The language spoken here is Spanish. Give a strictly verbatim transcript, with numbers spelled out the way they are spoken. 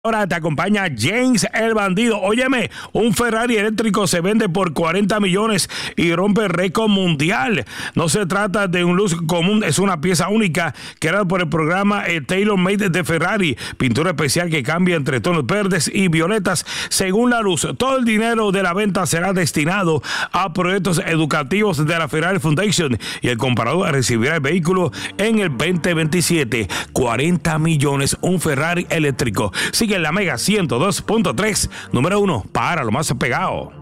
Ahora te acompaña James el Bandido. Óyeme, un Ferrari eléctrico se vende por cuarenta millones y rompe récord mundial. No se trata de un luz común, es una pieza única creada por el programa eh, Tailor Made de Ferrari. Pintura especial que cambia entre tonos verdes y violetas según la luz. Todo el dinero de la venta será destinado a proyectos educativos de la Ferrari Foundation y el comprador recibirá el vehículo en el veinte veintisiete. cuarenta millones, un Ferrari eléctrico. Sigue en la Mega ciento dos punto tres, número uno, para lo más pegado.